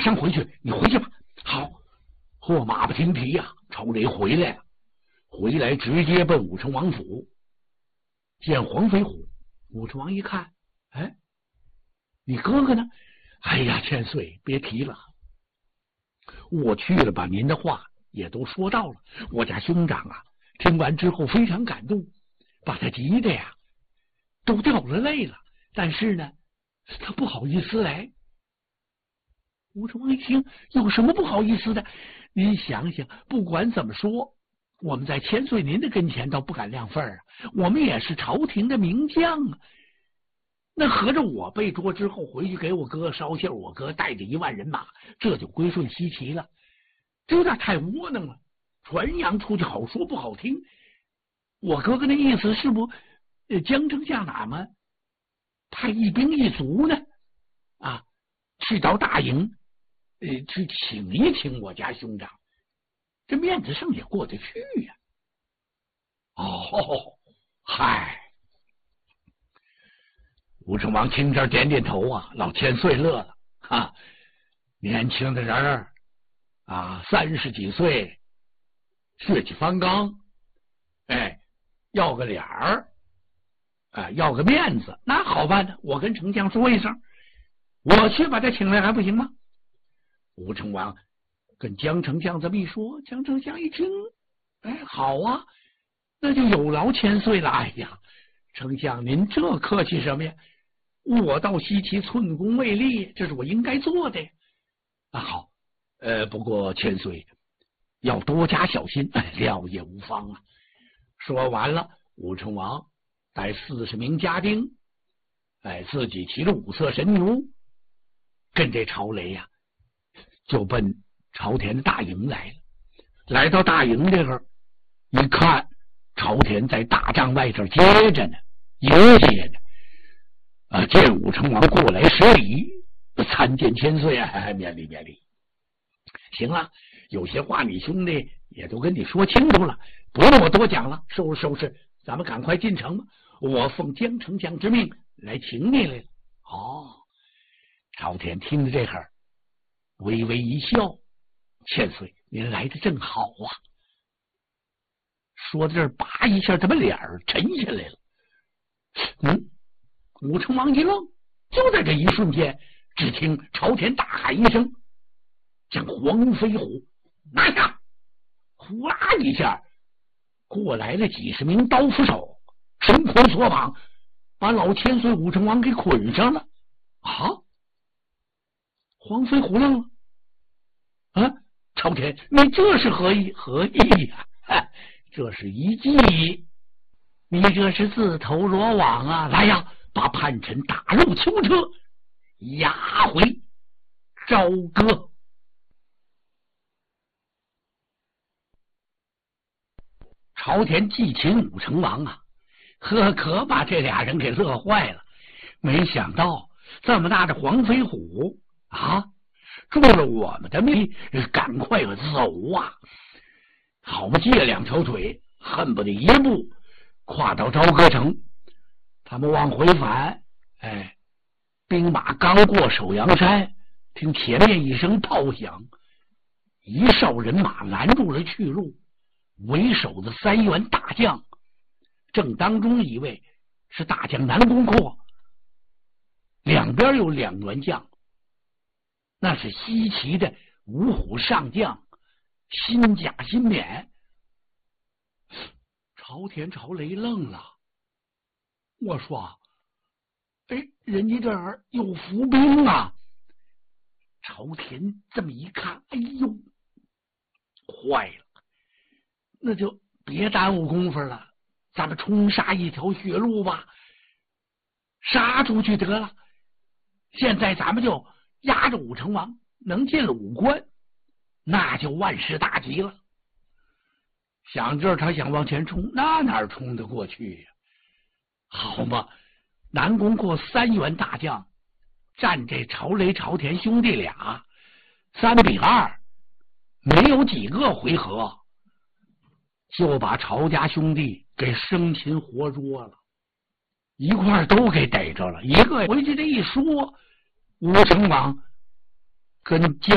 上回去，你回去吧。好，和马不停蹄呀，朝雷回来了。回来直接奔武成王府，见黄飞虎。武成王一看，哎，你哥哥呢？哎呀，千岁别提了，我去了，把您的话也都说到了。我家兄长啊，听完之后非常感动，把他急的呀都掉了泪了。但是呢，他不好意思来。武成王一听，有什么不好意思的？您想想，不管怎么说，我们在千岁您的跟前倒不敢亮份啊，我们也是朝廷的名将啊。那合着我被捉之后回去给我哥捎信，我哥带着1万人马，这就归顺西岐了。这有点太窝囊了，传扬出去好说不好听。我哥哥那意思是不，江丞相哪么派1兵1卒呢？啊，去到大营，去请一请我家兄长，这面子上也过得去呀。哦，嗨。武成王听这点点头啊，老千岁乐了，哈，年轻的人儿啊，30几岁，血气方刚，哎，要个脸儿，要个面子，那好办的，我跟丞相说一声，我去把他请来还不行吗？武成王跟江丞相这么一说，江丞相一听，哎，好啊，那就有劳千岁了。哎呀，丞相您这客气什么呀？我到西岐寸功未立，这是我应该做的啊。好，不过千岁要多加小心，料也无妨啊。说完了，武成王带40名家丁，自己骑着5色神牛，跟这朝雷呀，就奔朝田的大营来了。来到大营这个一看，朝田在大帐外头接着呢，迎接呢。见武成王过来施礼，参见千岁啊，免礼免礼。行了，有些话你兄弟也都跟你说清楚了，不用我多讲了，收拾收拾，咱们赶快进城吧。我奉江丞相之命来请你来了。哦，朝天听着这会儿，微微一笑，千岁您来的正好啊。说到这儿，叭一下，他把脸儿沉下来了。武成王一愣，就在这一瞬间，只听朝天大喊一声，将黄飞虎拿下。呼啦一下，过来了几十名刀斧手，绳捆索绑，把老千岁武成王给捆上了。啊！黄飞虎愣了。啊！朝天，你这是何意？何意呀？这是一计。你这是自投罗网啊！来呀！把叛臣打入囚车，押回朝歌。朝田季秦武成王啊，可把这俩人给乐坏了。没想到这么大的黄飞虎啊，助了我们的命，赶快走啊！好嘛，借2条腿，恨不得一步跨到朝歌城。他们往回返，兵马刚过首阳山，听前面一声炮响，一哨人马拦住了去路。为首的3员大将，正当中一位是大将南宫阔，两边有2员将，那是西岐的五虎上将辛甲辛勉。朝田朝雷愣了。我说，人家这儿有伏兵啊！朝田这么一看，哎呦，坏了，那就别耽误功夫了，咱们冲杀一条血路吧，杀出去得了。现在咱们就压着武成王，能进了武关，那就万事大吉了。想这儿，他想往前冲，那哪冲得过去呀？好嘛，南宫阔3员大将战这朝雷朝田兄弟俩3比2，没有几个回合就把朝家兄弟给生擒活捉了，一块都给逮着了。一个回去这一说，武成王跟